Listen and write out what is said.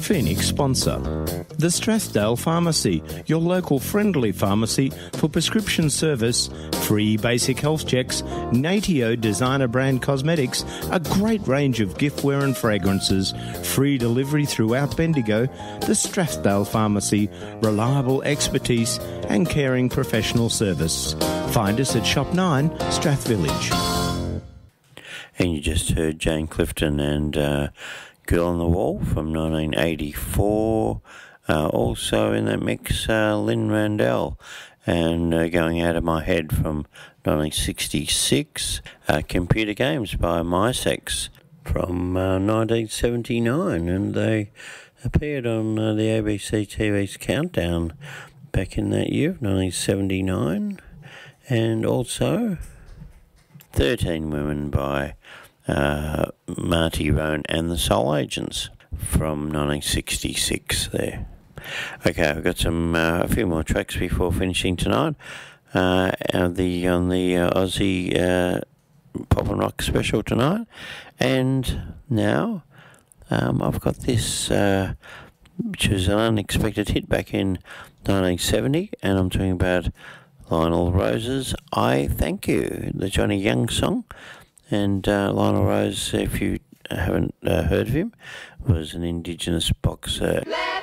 Phoenix sponsor. The Strathdale Pharmacy, your local friendly pharmacy for prescription service, free basic health checks, Natio designer brand cosmetics, a great range of giftware and fragrances, free delivery throughout Bendigo. The Strathdale Pharmacy, reliable expertise and caring professional service. Find us at Shop 9, Strathvillage. And you just heard Jane Clifton and Girl on the Wall from 1984. Also in that mix, Lynn Randell and Going Out of My Head from 1966. Computer Games by MySex from 1979, and they appeared on the ABC TV's Countdown back in that year, 1979. And also 13 Women by Marty Roan and the Soul Agents from 1966 there. Okay, I've got a few more tracks before finishing tonight. On the Aussie Pop and Rock special tonight. And now I've got this, which was an unexpected hit back in 1970, and I'm talking about Lionel Rose's I Thank You, the Johnny Young song. And Lionel Rose, if you haven't heard of him, was an Indigenous boxer.